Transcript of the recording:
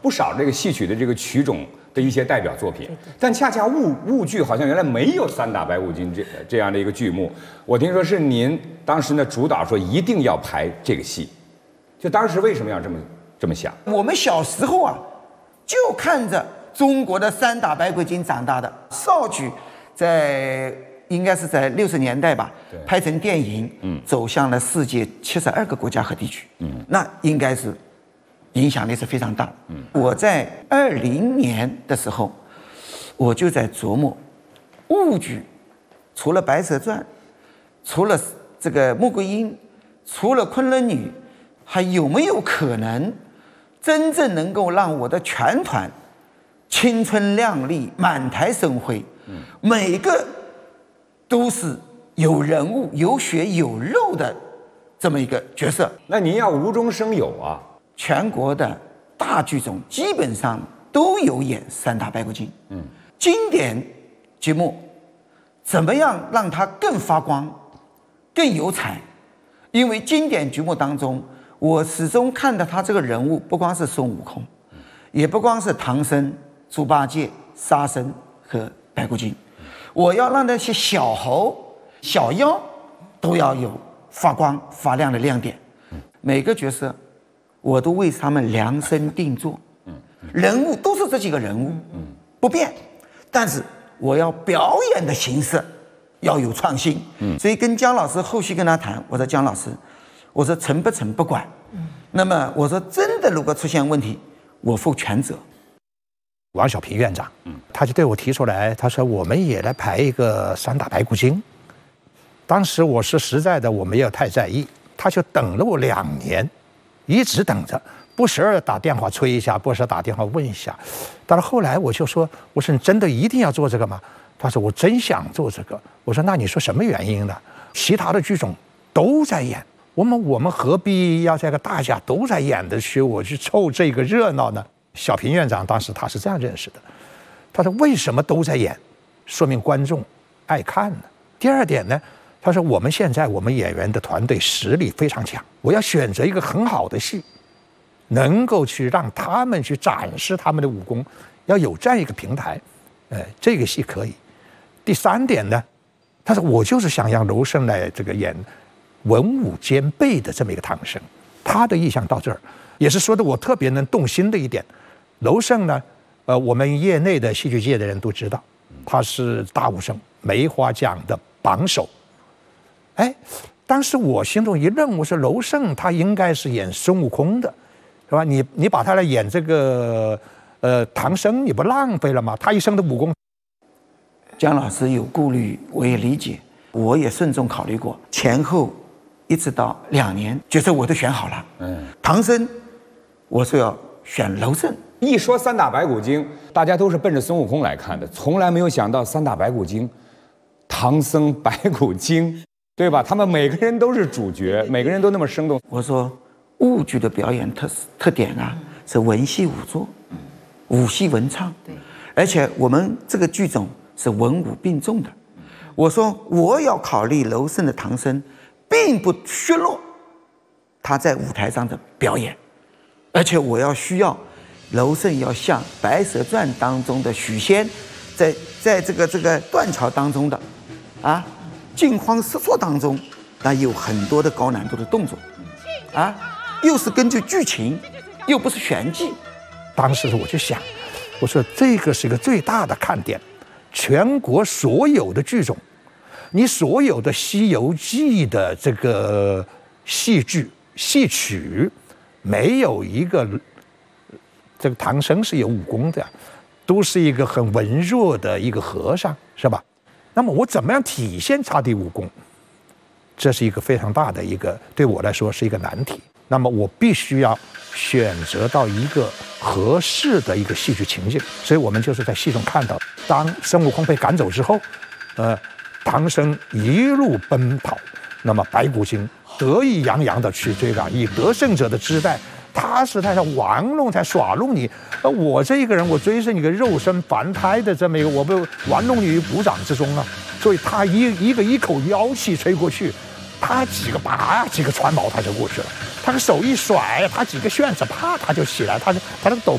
不少这个戏曲的这个曲种的一些代表作品，但恰恰婺剧好像原来没有三打白骨精这样的一个剧目。我听说是您当时呢主导说一定要排这个戏，就当时为什么要这么想？ 我们小时候啊，就看着中国的三打白骨精长大的。绍剧应该是在60年代吧，拍成电影，走向了世界72个国家和地区，那应该是影响力是非常大的。我在20年的时候，我就在琢磨，婺剧除了《白蛇传》，除了这个穆桂英，除了昆仑女，还有没有可能真正能够让我的全团青春靓丽、满台生辉，每个都是有人物、有血有肉的这么一个角色？ 那您要无中生有啊！ 全国的大剧种基本上都有演三打白骨精。经典节目怎么样让它更发光、更有彩？因为经典剧目当中，我始终看到他这个人物，不光是孙悟空，也不光是唐僧、猪八戒、沙僧和白骨精，我要让那些小猴、小妖都要有发光发亮的亮点。每个角色我都为他们量身定做，人物都是这几个人物，不变，但是我要表演的形式要有创新。所以跟姜老师后续跟他谈，我说姜老师，我说成不成不管，那么我说真的如果出现问题，我负全责。 王小平院长，他就对我提出来，他说我们也来排一个三打白骨精。当时我是实在的我没有太在意，他就等了我2年，一直等着，不时打电话催一下，不时打电话问一下。但是后来我就说，我说你真的一定要做这个吗？他说我真想做这个。我说那你说什么原因呢？其他的剧种都在演，我们何必要这个大家都在演的去我去凑这个热闹呢？小平院长当时他是这样认识的，他说为什么都在演，说明观众爱看呢。第二点呢，他说我们现在我们演员的团队实力非常强，我要选择一个很好的戏，能够去让他们去展示他们的武功，要有这样一个平台，这个戏可以。第3点呢，他说我就是想让娄胜来这个演文武兼备的这么一个唐僧，他的意向到这儿，也是说的我特别能动心的一点。娄胜呢，我们业内的戏剧界的人都知道，他是大武生梅花奖的榜首。当时我心中一愣，我说娄胜他应该是演孙悟空的，是吧？你把他来演这个唐僧，你不浪费了吗？他一生的武功。 姜老师有顾虑，我也理解，我也慎重考虑过，前后一直到2年，角色我都选好了。唐僧，我说要选娄胜。 一说三打白骨精，大家都是奔着孙悟空来看的，从来没有想到三打白骨精，唐僧白骨精，对吧？他们每个人都是主角，每个人都那么生动。 我说婺剧的表演特点啊，是文戏武作，武戏文唱，而且我们这个剧种是文武并重的。我说我要考虑娄胜的唐僧，并不削弱他在舞台上的表演，而且我需要娄胜要像《白蛇传》当中的许仙，在这个断桥当中的惊慌失措当中，那有很多的高难度的动作，又是根据剧情，又不是玄机。 当时我就想，我说这个是一个最大的看点，全国所有的剧种，你所有的《西游记》的这个戏剧戏曲，没有一个这个唐僧是有武功的，都是一个很文弱的一个和尚，是吧？那么我怎么样体现他的武功？这是一个非常大的一个，对我来说是一个难题。那么我必须要选择到一个合适的一个戏剧情境，所以我们就是在戏中看到，当孙悟空被赶走之后，唐僧一路奔跑，那么白骨精得意洋洋的去追赶，以得胜者的姿态，他是在玩弄，在耍弄你。我这一个人，我追着你个肉身凡胎的这么一个，我被玩弄你于股掌之中啊！所以他一口妖气吹过去，他几个船锚他就过去了，他的手一甩，他几个旋子，啪他就起来，他的斗